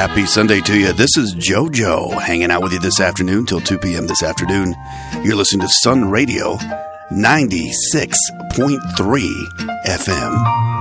Happy Sunday to you. This is JoJo hanging out with you this afternoon till 2 p.m. this afternoon. You're listening to Sun Radio 96.3 FM.